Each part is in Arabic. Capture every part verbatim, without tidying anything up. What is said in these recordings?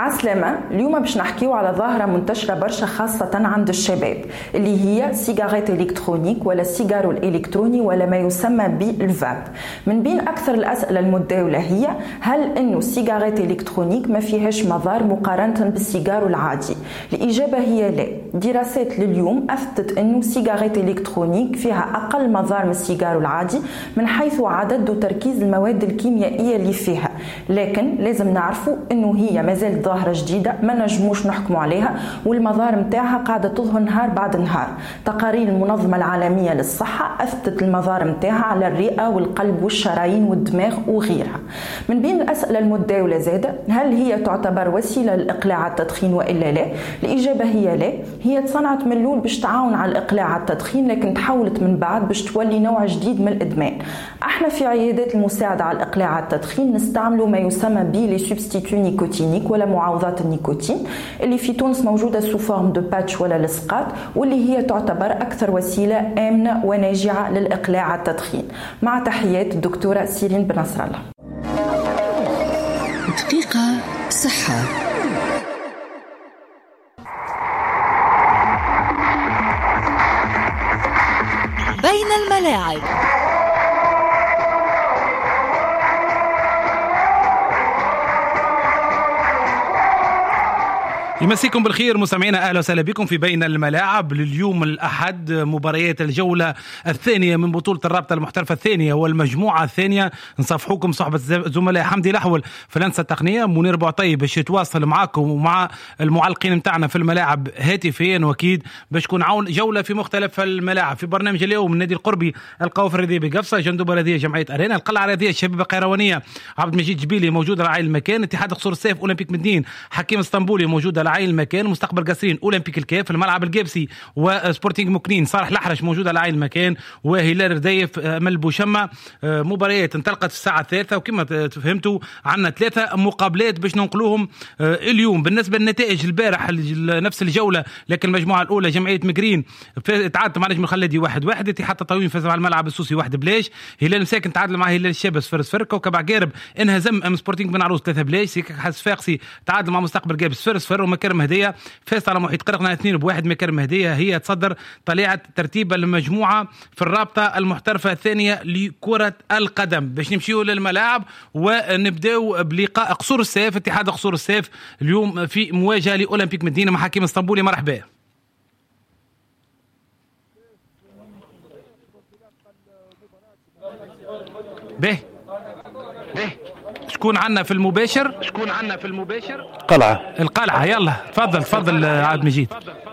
عسلامة. اليوم باش نحكيو على ظاهرة منتشرة برشا خاصة عند الشباب اللي هي سيجارات إلكترونيك ولا السيجارو الإلكتروني ولا ما يسمى بالفاب. من بين أكثر الأسئلة المتداولة هي هل إنه السيجارات إلكترونيك ما فيهاش مضار مقارنة بالسيجارو العادي؟ الإجابة هي لا. دراسات لليوم أثبتت إنه السيجارات إلكترونيك فيها أقل مضار من السيجارو العادي من حيث عدد وتركيز المواد الكيميائية اللي فيها، لكن لازم نعرفوا إنه هي مازال ظاهرة جديدة ما نجموش نحكموا عليها، والمضار متاعها قاعدة تظهر نهار بعد نهار. تقارير المنظمة العالمية للصحة أثبتت المضار متاعها على الرئة والقلب والشرايين والدماغ وغيرها. من بين الأسئلة المتداولة زادة هل هي تعتبر وسيلة للإقلاع على التدخين وإلا لا؟ الإجابة هي لا. هي تصنعت من الأول باش تعاون على الإقلاع على التدخين، لكن تحولت من بعد باش تولي نوع جديد من الإدمان. احنا في عيادات المساعدة على الإقلاع على التدخين نستعملوا ما يسمى ب لي سوبستيتو نيكوتينيك ولا معوضات النيكوتين اللي في تونس موجودة سو فورم دو باتش ولا لصقات، واللي هي تعتبر أكثر وسيلة آمنة وناجعة للإقلاع على التدخين. مع تحيات الدكتورة سيرين بن نصر الله. دقيقة صحة. بين الملاعب. يمسيكم بالخير مستمعينا، اهلا وسهلا بكم في بين الملاعب. لليوم الاحد مباريات الجوله الثانيه من بطوله الرابطه المحترفه الثانيه والمجموعه الثانيه. نصافحوكم صحبه زملاء حمدي الاحول في الهندسه التقنيه، منير بوعطي باش يتواصل معكم ومع المعلقين نتاعنا في الملاعب هاتفيا، واكيد باش تكون عون جوله في مختلف الملاعب. في برنامج اليوم النادي القربي القوافر الرياضيه بقفصه، جندوبه الرياضيه جمعيه ارينا، القلعه الرياضيه الشبيبه القيروانيه عبد المجيد جبيلي موجوده على عين المكان، اتحاد قصور السيف اولمبيك مدين حكيم اسطنبولي موجوده على عين المكان، مستقبل قصرين اولمبيك الكاف، الملعب القابسي وسبورتينغ مكنين صالح الاحرش موجود على عين المكان، وهلال ردايف امل بوشمه. مباريات انطلقت في الساعه الثالثة، وكما فهمتوا عندنا ثلاثه مقابلات باش ننقلوهم اليوم. بالنسبه للنتائج البارح نفس الجوله، لكن المجموعه الاولى جمعيه مكرين تعادلت مع نجم الخلدي واحد واحد، اتحاد التطاوين فاز على الملعب السوسي واحد بلاش، هلال مساكن تعادل مع هلال الشاب صفر صفر، كوكب عقارب انهزم ام سبورتينغ بن عروس ثلاثة بلاش، سيكا حس فاقسي تعادل مع مستقبل قابس صفر صفر، ومكرم هديه فاز على محيط قرقنا اثنين بواحد. مكرم هديه هي تصدر طليعه ترتيب المجموعه في الرابطه المحترفه الثانيه لكره القدم. باش نمشيو للملاعب ونبداو بلقاء قصور السيف، اتحاد قصور السيف اليوم في مواجهه لاولمبيك مدينه مع حكيم اسطنبولي. مرحبا. به به شكون عنا في المباشر؟ شكون عنا في المباشر؟ قلعة القلعة. يلا تفضل تفضل عبد المجيد.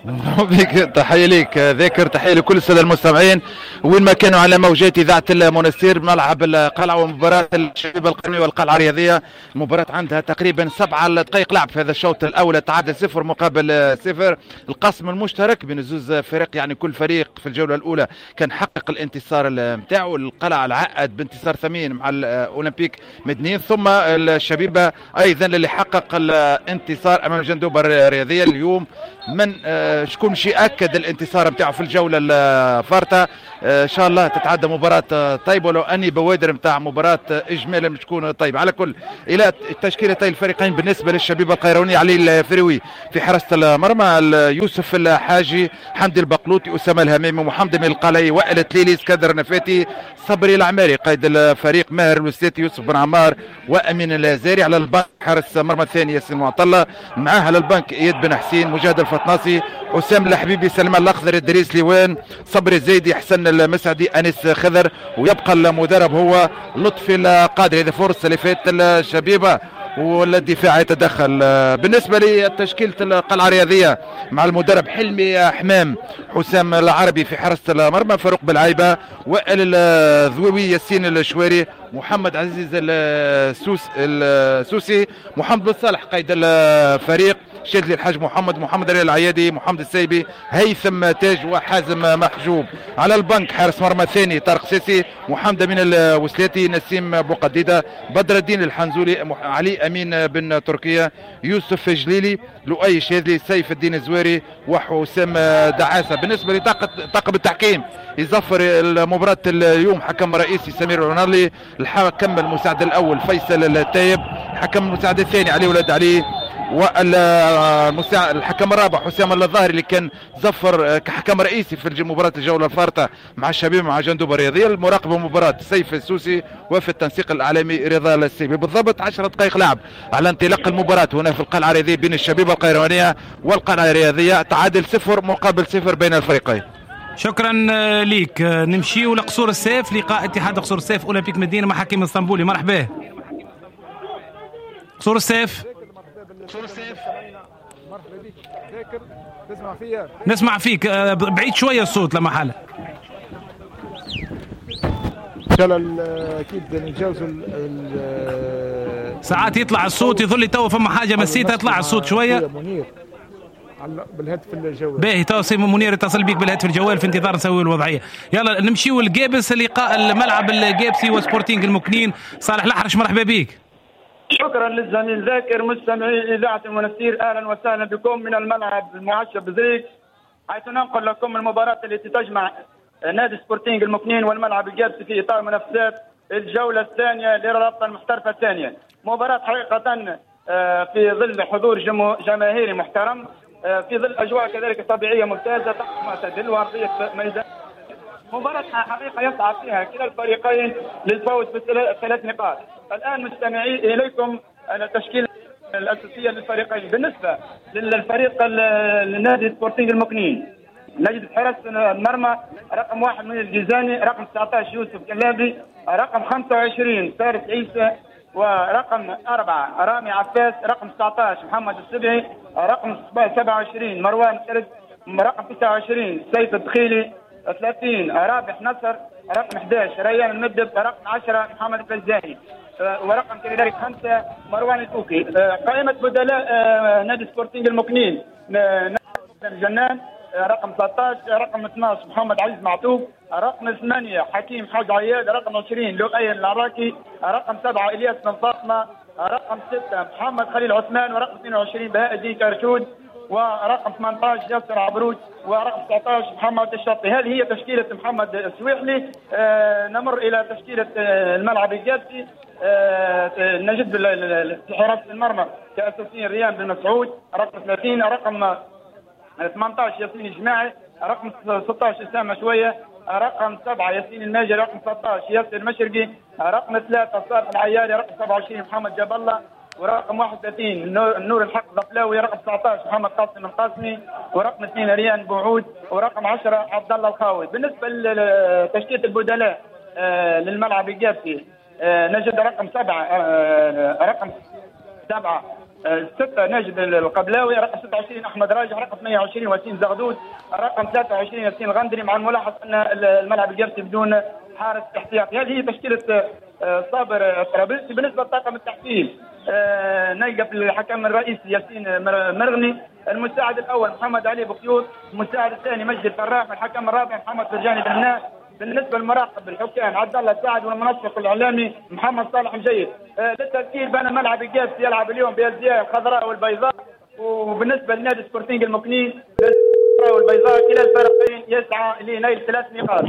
بك تحية ليك ذاكر، تحية لكل السادة المستمعين وين ما كانوا على موجات إذاعة المنستير. ملعب القلعة ومباراة الشباب القرني والقلعة الرياضية، المباراة عندها تقريبا سبعة دقائق لعب في هذا الشوط الأول، تعادل صفر مقابل صفر. القسم المشترك بين الزوز فريق، يعني كل فريق في الجولة الأولى كان حقق الانتصار نتاعو. القلعة العقد بانتصار ثمين مع الأولمبيك مدنين، ثم الشبيبة أيضا اللي حقق الانتصار أمام الجندوبة الرياضية. اليوم من شكون شي أكد الانتصار نتاعو في الجولة الفارطة. ان شاء الله تتعدى مباراة طيبة، ولو اني بوادر نتاع مباراة اجمالا مش تكون طيبة. على كل الى تشكيلتي الفريقين، بالنسبة للشبيبة القيرواني علي الفروي في حراسة المرمى، يوسف الحاجي، حمدي البقلوطي، اسامة الهميمي، محمد من القلعي، وائل التليلي، اسكندر نفاتي، صبري العماري. قائد الفريق ماهر الوسلاتي، يوسف بن عمار، وامين الازاري. على البنك حارس مرمى الثاني ياسين معطلة، معاه على البنك اياد بن حسين، مجاهد الفطناصي، اسامه الحبيبي، سلمان الاخضر، ادريس ليوان، صبري الزيدي، حسن المسعدي، انس خضر. ويبقى المدرب هو لطفي القادري. هذه فرصه اللي فات الشبيبه والدفاع يتدخل. بالنسبه لتشكيله القلعه الرياضيه مع المدرب حلمي حمام، حسام العربي في حراسه المرمى، فاروق بالعيبه، وائل الذويوي، ياسين الشواري، محمد عزيز السوس السوسي، محمد بن صالح قائد الفريق، شادلي الحاج محمد، محمد علي العيادي، محمد السيبي، هيثم تاج، وحازم محجوب. على البنك حارس مرمى ثاني طارق سيسي، محمد امين الوسلاتي، نسيم بوقديده، بدر الدين الحنزولي، علي امين بن تركيا، يوسف جليلي، لؤي شادلي، سيف الدين الزواري، وحسام دعاسه. بالنسبه لطاقم التحكيم يظفر المباراة اليوم حكم رئيسي سمير الرونالي، الحكم المساعد الاول فيصل التايب، حكم المساعد الثاني علي ولد علي، والحكم الرابع حسام الظاهري اللي كان زفر كحكم رئيسي في مباراة الجولة الفارطة مع الشبيبة مع جندوبة الرياضية. المراقب المباراة سيف السوسي، وفي التنسيق الإعلامي رضا السيبي. بالضبط عشرة دقائق لعب على انطلاق المباراة هنا في القلعة الرياضية بين الشبيبة القيروانية والقلعة الرياضية، تعادل صفر مقابل صفر بين الفريقين. شكرا ليك. نمشيو لقصور السيف، لقاء اتحاد قصور السيف اولمبيك مدينة مع حكيم اسطنبولي. مرحبا قصور السيف. قصور السيف مرحبا بك ذاكر، تسمع فيا؟ نسمع فيك، بعيد شويه الصوت لما حالة. ان شاء الله اكيد نتجاوزوا ساعات يطلع الصوت يظل تو فما حاجه مسيتها يطلع الصوت شويه. منير بالهاتف الجوال. باهي تو سي منير يتصل بيك بالهاتف الجوال في انتظار نسوي الوضعيه. يلا نمشيو للقابس، لقاء الملعب القابسي وسبورتينغ المكنين. صالح الأحرش مرحبا بيك. شكرا للزميل ذاكر. مستمعي اذاعه المنستير اهلا وسهلا بكم من الملعب المعشب بزريك، حيث ننقل لكم المباراه التي تجمع نادي سبورتينغ المكنين والملعب القابسي في اطار منافسات الجوله الثانيه للرابطه المحترفه الثانيه. مباراه حقيقه في ظل حضور جماهيري محترم، في ظل اجواء كذلك طبيعيه ممتازه، طقس معتدل وارضيه ميدان. مباراة حقيقة يسعى فيها كلا الفريقين للفوز بثلاث نقاط. الآن مستمعي إليكم التشكيلة الأساسية للفريقين. بالنسبة للفريق النادي سبورتينغ المكنين نجد حرس المرمى رقم واحد من الجيزاني، رقم تسعة عشر يوسف كلابي، رقم خمسة وعشرين فارس عيسى، ورقم أربعة رامي عفاس، رقم تسعة عشر محمد السبعي، رقم سبعة وعشرين مروان كرد، رقم تسعة وعشرين سيف الدخيلي، ثلاثين رابح نصر، رقم أحد عشر ريان المدب، رقم عشرة محمد الفزاني، ورقم كذلك خمسة مروان الكوكي. قائمة بدلاء نادي سبورتينغ المكنين الجنان، رقم ثلاثة عشر رقم اثني عشر محمد عزيز معتوب، رقم ثمانية حكيم حاج عياد، رقم عشرين لؤي العراكي، رقم سبعة الياس بن فاطمه، رقم ستة محمد خليل عثمان، ورقم اثنين وعشرين بهاء الدين كرشود، ورقم ثمانية عشر ياسر عبروج، ورقم تسعة عشر محمد الشطي. هذه هي تشكيلة محمد السويحلي. آه نمر إلى تشكيلة آه الملعب القابسي. آه نجد في حراسة المرمى كأساسيين ريان بن مسعود، رقم ثلاثين، رقم ثمانية عشر ياسين الجماعي، رقم ستة عشر أسامة شوية، رقم سبعة ياسين الماجري، رقم ثلاثة عشر ياسر المشرقي، رقم ثلاثة صالح العيالي، رقم سبعة وعشرين محمد جاب الله، ورقم واحد وثلاثين النور الحق ضفلاوي، رقم تسعة عشر محمد قاسم القاسمي، ورقم اثنين ريان بوعود، ورقم عشرة عبد الله الخاوي. بالنسبه لتشكيله البدلاء للملعب القابسي نجد رقم سبعة رقم سبعة ستة نجد القبلاوي، رقم ستة وعشرين احمد راجح، رقم ثمانية وعشرين وسيم زغدود، رقم ثلاثة وعشرين ياسين الغندري، مع الملاحظ ان الملعب القابسي بدون حارس احتياطي. هذه هي تشكيله صابر الطرابلسي. بالنسبه لطاقم التحكيم نلقى في الحكم الرئيسي ياسين مرغني، المساعد الاول محمد علي بخيوط، المساعد الثاني مجد الفراح، الحكم الرابع محمد فرجاني بناء. بالنسبه للمراقب الحكام عبد الله السعد، والمنسق الاعلامي محمد صالح مجيد. للتذكير بان الملعب القابسي يلعب اليوم بالازياء الخضراء والبيضاء، وبالنسبه لنادي سبورتينغ المكنين الخضراء والبيضاء، كلا الفريقين يسعى لنيل ثلاث نقاط.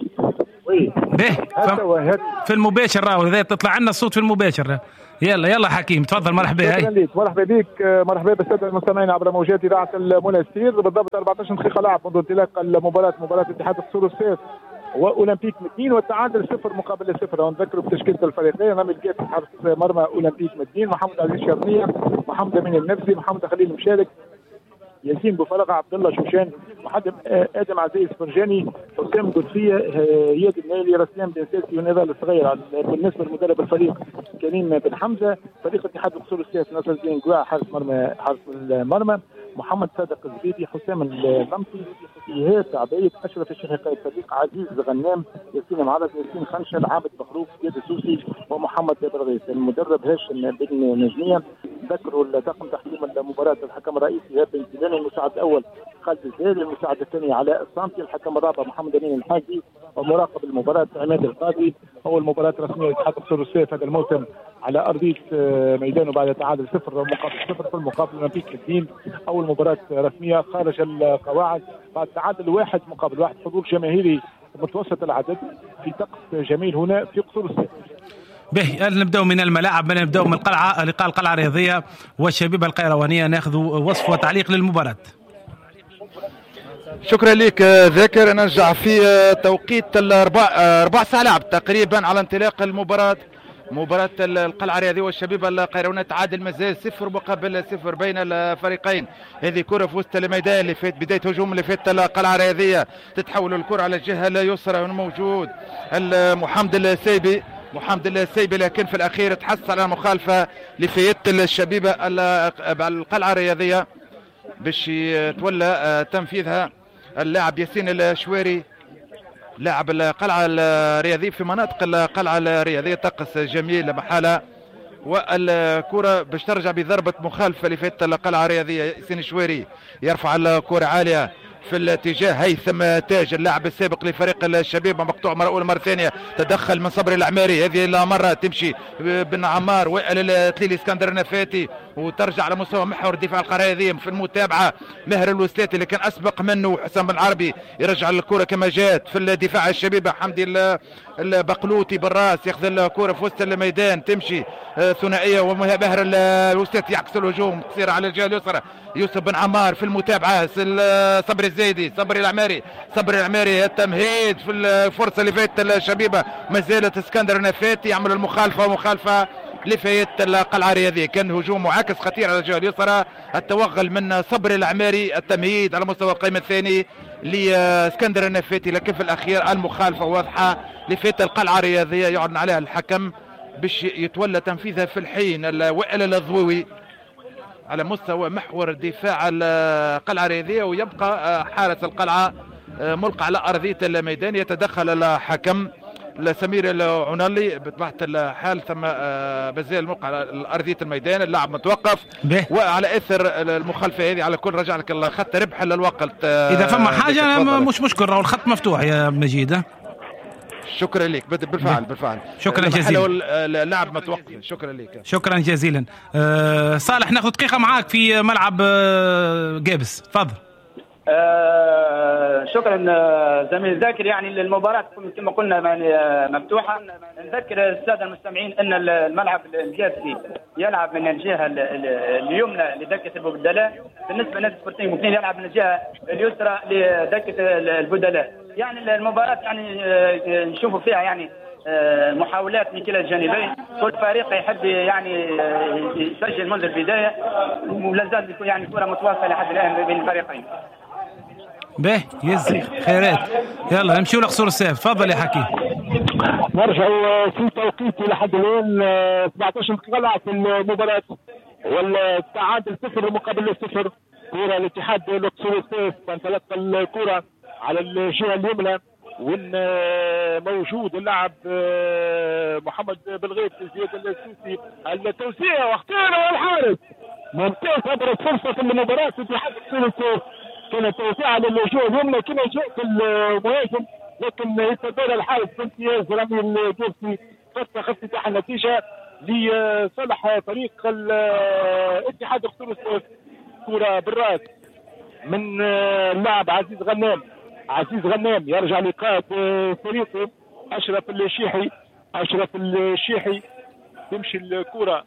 في المباشر راهو اذا تطلع لنا الصوت في المباشر. يلا يلا حكيم تفضل. مرحبا. هاي مرحبا بك، مرحبا بالساده المستمعين عبر موجات اذاعه المنستير. بالضبط أربعة عشر دقيقه لعب منذ انطلاق المباراه، مباراه اتحاد قصور السيف واولمبيك مدين، والتعادل صفر مقابل صفر. ونذكروا بتشكيله الفريقين: رامي القيس حارس مرمى اولمبيك مدين، محمد عزيز شرنيه، محمد امين النفسي، محمد خليل مشارك، ياسين بوفرقه، عبد الله شوشان، محمد ادم عزيز فرجاني، حسام قدسيه، ياد النيلي، رسلان بن ساسي، ونضال الصغير. بالنسبه لمدرب الفريق كريم بن حمزه. فريق اتحاد قصور السيف نصر الدين قواع حارس مرمى حارس المرمى، محمد صادق الزبيدي، حسام الغمسي، ايهاب عبيد، اشرف الشيخي، فريق عزيز غنام، ياسين معرض، ياسين خنشل، عابد بخروف، زياد السوسي، ومحمد برغيث. المدرب هاشم بن نجميه. ذكروا طاقم تحكيم المباراه: الحكم الرئيسي ايهاب بن زيدان، المساعد الاول خالد الزهيري، المساعد الثاني علاء الصامتي، الحكم الرابع محمد امين الحاجي، ومراقب المباراه عماد القاضي. اول مباراه رسميه لاتحاد قصور السيف هذا الموسم على ارضيه ميدانه بعد تعادل صفر مقابل صفر في المقابل اولمبيك الدين. اول مباراه رسميه خارج القواعد بعد تعادل واحد مقابل واحد، حضور جماهيري متوسط العدد في طقس جميل هنا في قصور السيف. به نبداو من الملاعب، نبداو من القلعه، لقاء القلعه الرياضيه والشبيبه القيروانيه، ناخذ وصف وتعليق للمباراه. شكرا لك ذاكر. نرجع في توقيت الاربع اربع ساعة لعب تقريبا على انطلاق المباراة، مباراة القلعة الرياضية والشبيبة القيروانية. تعادل مازال صفر مقابل صفر بين الفريقين. هذه كرة في وسط الميدان اللي فات، بداية هجوم اللي فات القلعة الرياضية، تتحول الكرة على الجهة اليسرى، موجود محمد السيبي محمد السيبي لكن في الأخير تحصل على مخالفة لفيت الشبيبة القلعة الرياضية باش يتولى تنفيذها اللاعب ياسين الشواري لاعب القلعة الرياضية في مناطق القلعة الرياضية. طقس جميل محالة، والكرة باش ترجع بضربة مخالفة لفت القلعة الرياضية. ياسين الشواري يرفع الكرة عالية في الاتجاه هيثم تاج اللاعب السابق لفريق الشبيبة، مقطوع مرة أولى مرة ثانية، تدخل من صبري العماري، هذه مرة تمشي بن عمار وائل التليلي اسكندر النفاتي، وترجع على مستوى محور الدفاع القريضي في المتابعة ماهر الوسلاتي اللي كان أسبق منه حسام بن عربي، يرجع الكرة كما جات في الدفاع الشبيبة. حمدي البقلوتي بالراس ياخذ الكرة في وسط الميدان، تمشي ثنائية وماهر الوسلاتي يعكس الهجوم، تصير على الجهة اليسرى يوسف بن عمار في المتابعة، صبري الزايدي صبري العماري صبري العماري التمهيد في الفرصة اللي فاتت الشبيبة، ما زالت اسكندر النفاتي يعمل المخالفة ومخالفة لفايت القلعة الرياضية. كان هجوم معاكس خطير على الجهة اليسرى، التوغل من صبري العماري، التمهيد على مستوى القائمة الثاني لاسكندر النفاتي، لكن في الأخير المخالفة واضحة لفايت القلعة الرياضية يعلن عليها الحكم باش يتولى تنفيذها في الحين. وائل الضويوي على مستوى محور دفاع القلعة الرياضية، ويبقى حارس القلعة ملقى على أرضية الميدان. يتدخل الحكم سمير العنالي بطبيعة الحال، ثم بزال ملقى على أرضية الميدان، اللاعب متوقف به. وعلى اثر المخالفه هذه على كل رجع لك الخط ربح للوقت. اذا فما حاجه أنا مش مشكل، راهو الخط مفتوح يا مجيد. شكرا لك بالفعل بالفعل شكرا جزيلا. اللاعب متوقف. شكرا لك شكرا جزيلا. أه صالح ناخذ دقيقه معاك في ملعب أه جابس، تفضل. آه شكرا زميل ذاكر. يعني المباراة كما قلنا مفتوحة. نذكر السادة المستمعين أن الملعب الجابسي يلعب من الجهة اليمنى لدكة البدلاء، بالنسبة لنادي سبورتينغ مكنين يلعب من الجهة اليسرى لدكة البدلاء. يعني المباراة يعني نشوفوا فيها يعني محاولات من كلا الجانبين، كل فريق يحب يعني يسجل منذ البداية، ولا زال يكون يعني كرة متواصلة لحد الآن بين الفريقين. به يزي خيرات. يلا نمشيو لقصور السيف، تفضل يا حكيم. نرجعوا في توقيت لحد الان سبعة عشر دقيقة في المباراة، والتعادل صفر مقابل صفر. كرة الاتحاد لقصور السيف تنطلق الكرة على الجهة اليمنى، وين موجود اللاعب محمد بالغيث زياد السوسي، التوسيع واختياره والحارس ممتاز. أبرز فرصة في المباراة في اتحاد لقصور السيف كانت توسيع على الجهة اليمنى كما جاء في المهاجم، لكن يتدور الحارس بامتياز رامي الجرسي فتح افتتاح النتيجة لصالح فريق الاتحاد لقصور السيف. كرة بالراس من اللاعب عزيز غنام، عزيز غنام يرجع لقائد فريقه أشرف الشيحي، أشرف الشيحي تمشي الكرة.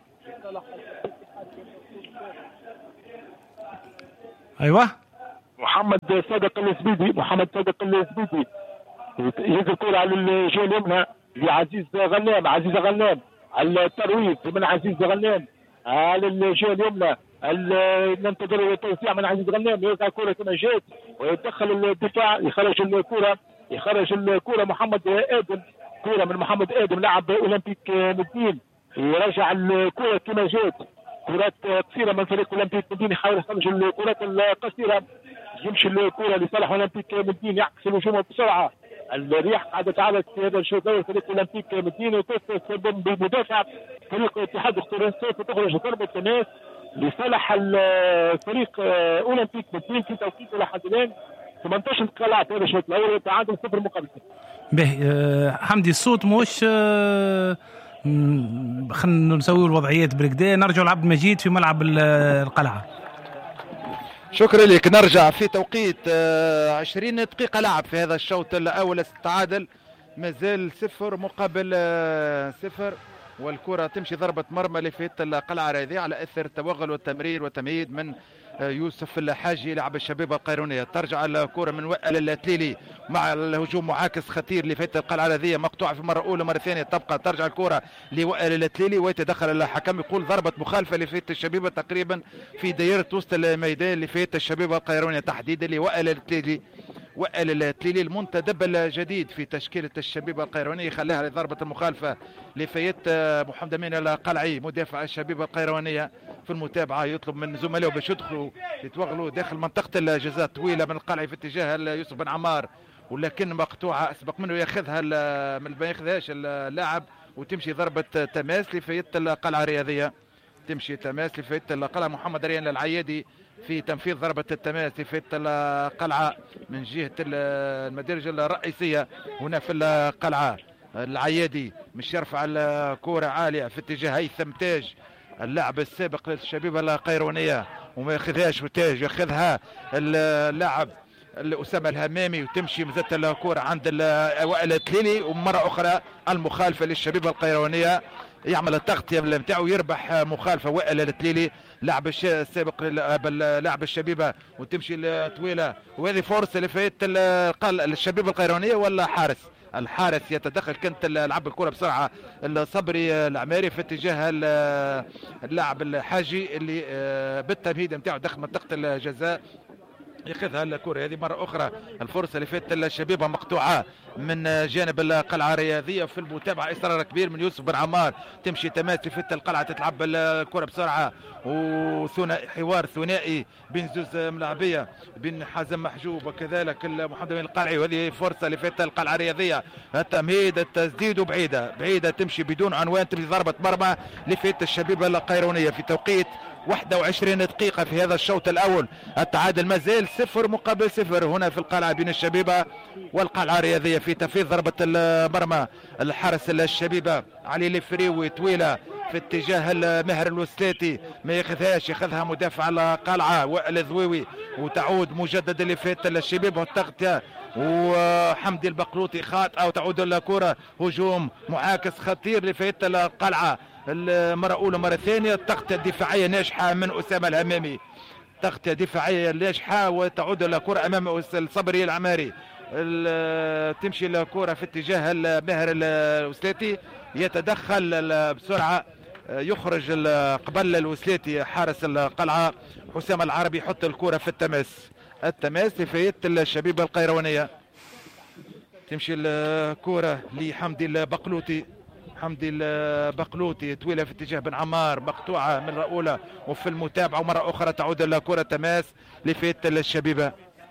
أيوة محمد صادق الزبيدي، محمد صادق الزبيدي يهز الكرة على الجهة اليمنى لعزيز غنام، عزيز غنام الترويج من عزيز غنام على الجهة اليمنى، ننتظر التوسيع من عزيز غنام، يرجع الكرة كما جات ويدخل الدفاع، يخرج الكرة يخرج الكرة محمد آدم، كرة من محمد آدم لاعب أولمبيك مدين، يرجع الكرة كما جات، كرات قصيرة من فريق أولمبيك مدين، يحاول يخرج الكرات القصيرة، يمشي الكرة لصالح أولمبيك مدين، يعكس الهجوم بسرعة. الرياح قاعدة تعرض في هذا الشوط الأول فريق أولمبيك مدين، وتستخدم بمدافع فريق اتحاد لقصور السيف، وتخرج ضربة تماس لصالح الفريق أولمبيك مدين في توقيته لحد الآن ثمانية عشر دقيقة لعب هذا الشوط الأول، تعادل صفر مقابل صفر. به آه حمدي الصوت مش آه خلينا نسوي الوضعيات بالكدا. نرجع لعبد المجيد في ملعب القلعة. شكرا لك. نرجع في توقيت عشرين دقيقة لعب في هذا الشوط الأول، التعادل مازال صفر مقابل صفر. والكرة تمشي ضربة مرمى لفيت القلعة الرياضية على اثر التوغل والتمرير والتمهيد من يوسف الحاجي لاعب الشبيبة القيرونية. ترجع الكرة من وائل التليلي مع الهجوم معاكس خطير لفيت القلعة الرياضية، مقطوعة في مرة أولى مرة ثانية، تبقى ترجع الكرة لوائل التليلي ويتدخل الحكم يقول ضربة مخالفة لفيت الشبيبة تقريبا في دائرة وسط الميدان لفيت الشبيبة القيرونية تحديدا لوائل التليلي. وائل التليلي المنتدب الجديد في تشكيلة الشبيبة القيروانية خلاها لضربة المخالفة لفيت محمد أمين القلعي مدافع الشبيبة القيروانية في المتابعة، يطلب من زملائه باش يدخلوا يتوغلوا داخل منطقة الجزاء طويلة من القلعي في اتجاه يوسف بن عمار، ولكن مقطوعة أسبق منه ياخذها ما ياخذهاش اللاعب وتمشي ضربة تماس لفيت القلعة الرياضية. تمشي تماس لفيت القلعة محمد ريان العيادي في تنفيذ ضربة التماس لفيت القلعة من جهة المدارج الرئيسية هنا في القلعة. العيادي مش يرفع الكرة عالية في اتجاه هيثم تاج اللاعب السابق للشبيبة القيرونية وما ياخذهاش وتاج ياخذها اللاعب أسامة الهمامي وتمشي مزت الكرة عند وائل التليلي ومرة أخرى المخالفة للشبيبة القيرونية يعمل التغطية نتاعو يربح مخالفة وائل التليلي لاعب السابق لاعب الشبيبة وتمشي طويلة، وهذه فرصة لفايت الشبيبة القيرونية ولا حارس الحارس يتدخل كانت لعب الكرة بسرعة الصبري العماري في اتجاه اللاعب الحاجي اللي بالتمهيد نتاعو داخل منطقة الجزاء ياخذها الكرة هذه مرة أخرى. الفرصة اللي فاتت الشبيبة مقطوعة من جانب القلعة الرياضية في المتابعة إصرار كبير من يوسف بن عمار تمشي تماس لفت القلعة تتلعب الكرة بسرعة وثنائي حوار ثنائي بين زوز ملاعبية بين حازم محجوب وكذلك محمد بن القلعي، وهذه فرصة لفت القلعة الرياضية التمهيد التسديد بعيدة بعيدة تمشي بدون عنوان تمشي ضربة مرمى لفت الشبيبة القيرونية في توقيت واحد وعشرين دقيقة في هذا الشوط الأول. التعادل ما زال صفر مقابل صفر هنا في القلعة بين الشبيبة والقلعة الرياضية في تنفيذ ضربة المرمى. الحارس الشبيبة علي الفريوي طويلة في اتجاه مهر الوسلاتي ما ياخذهاش ياخذها مدافع القلعة وائل الذويوي وتعود مجددا لفات الشبيبة والتغطية وحمدي البقلوطي خاطئة وتعود الكرة هجوم معاكس خطير لفات القلعة مرة أولى مرة ثانية. التغطية الدفاعية ناجحة من أسامة الهمامي، تغطية دفاعية ناجحة وتعود الكرة أمام الصبري العماري. تمشي الكرة في اتجاه ماهر الوسلاتي يتدخل بسرعة يخرج قبل الوسلاتي حارس القلعة حسام العربي يحط الكرة في التماس. التماس لفايت الشبيبة القيروانية. تمشي الكرة لحمدي البقلوطي حمدي البقلوطي طويلة في اتجاه بن عمار مقطوعة مرة أولى وفي المتابعة ومرة أخرى تعود الكرة تماس لفايت الشبيبة.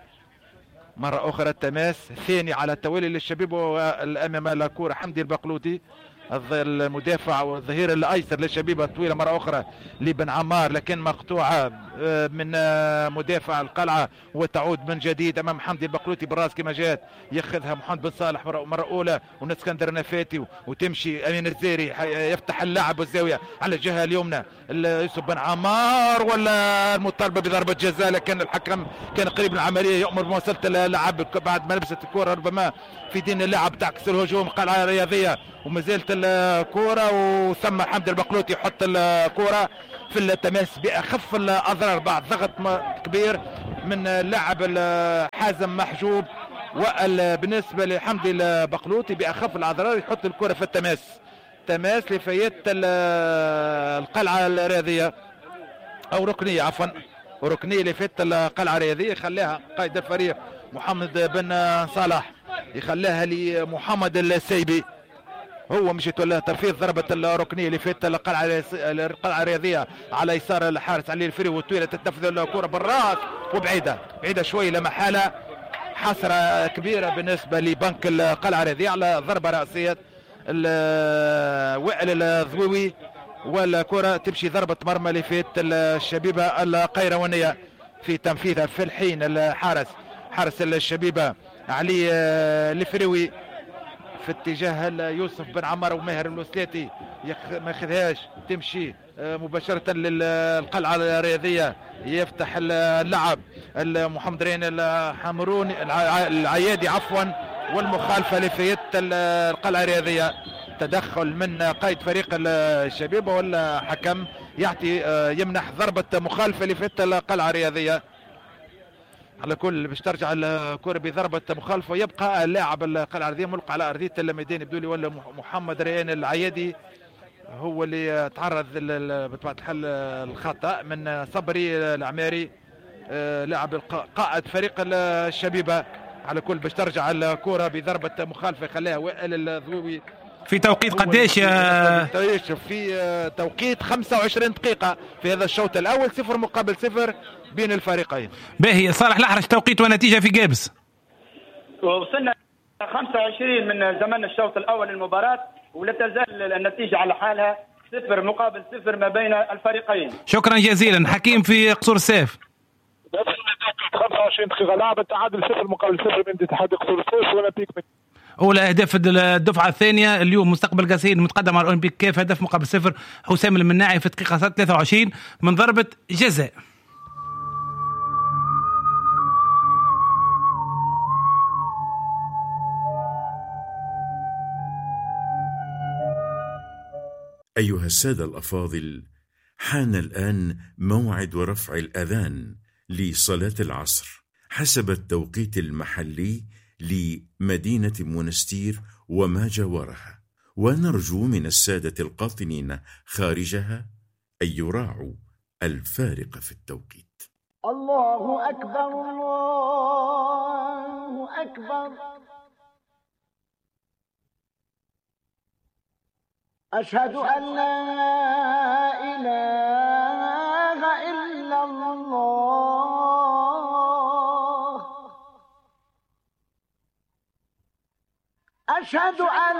مرة أخرى التماس ثاني على التوالي للشبيبة والأمام الكرة حمدي البقلوطي المدافع والظهير الايسر للشبيبه طويله مره اخرى لبن عمار لكن مقطوعه من مدافع القلعه وتعود من جديد امام حمدي البقلوطي بالراس كما جات ياخذها محمد بن صالح مره اولى ونسكندر نفاتي وتمشي امين الزيري يفتح اللعب والزاويه على الجهه اليمنى يوسف بن عمار ولا المطالبه بضربه جزاء لكن الحكم كان قريب من العمليه يؤمر بمواصله اللعب بعد ما لبست الكره ربما في دين اللعب تعكس الهجوم القلعه الرياضيه وما زالت الكرة وثم حمد البقلوطي يحط الكرة في التماس بأخف الأضرار بعد ضغط كبير من اللاعب حازم محجوب وبالنسبة لحمد البقلوطي بأخف الأضرار يحط الكرة في التماس تماس لفايت القلعة الرياضية أو ركنية عفوا ركنية لفايت القلعة الرياضية خلاها قائد الفريق محمد بن صالح يخليها لمحمد السيبي هو مش يتولى تنفيذ ضربة الركنية اللي فات القلعة القلعة الرياضية على يسار الحارس علي الفري والطويلة تتنفذ الكرة بالراس وبعيدة بعيدة شوي لا محالة حسرة كبيرة بالنسبة لبنك القلعة الرياضية على ضربة رأسية وائل الذويوي والكرة تمشي ضربة مرمى اللي فات الشبيبة القيروانية في تنفيذها في الحين الحارس حارس الشبيبة علي الفريوي في اتجاه يوسف بن عمار وماهر الوسلاتي ما ياخذهاش تمشي مباشرة للقلعة الرياضية يفتح اللعب محمد رين الحمروني العيادي عفوا والمخالفة لفيت القلعة الرياضية تدخل من قائد فريق الشبيبه ولا حكم يعطي يمنح ضربه مخالفه لفتة القلعه الرياضيه. على كل باش ترجع الكره بضربه مخالفه، يبقى اللاعب القلعه الرياضيه ملقى على ارضيه الميدان. يبدو لي ولا محمد ريان العيادي هو اللي تعرض بطبيعه الحال الخطا من صبري العماري لاعب قائد فريق الشبيبه. على كل باش ترجع الكره بضربه مخالفه خلاها وائل الضوي في توقيت قداش يا في توقيت خمسة وعشرين دقيقة في هذا الشوط الأول، صفر مقابل صفر بين الفريقين. باهي صالح الأحرج، توقيت ونتيجة في جابس. وصلنا خمسة وعشرين من زمن الشوط الأول للمباراة، ولا تزال النتيجة على حالها صفر مقابل صفر ما بين الفريقين. شكرا جزيلا. حكيم في قصور السيف. خمسة وعشرين دقيقة لعب، التعادل صفر مقابل صفر بين اتحاد قصور السيف واولمبيك. أولى أهداف الدفعة الثانية اليوم مستقبل قاسين متقدم على الأولمبيك كيف هدف مقابل صفر، حسام المناعي في الدقيقة ثلاثة وعشرين من ضربة جزاء. أيها السادة الأفاضل، حان الآن موعد رفع الأذان لصلاة العصر حسب التوقيت المحلي لمدينة منستير وما جاورها، ونرجو من السادة القاطنين خارجها أن يراعوا الفارق في التوقيت. الله أكبر الله أكبر، أشهد أن لا إله إلا الله، أشهد أن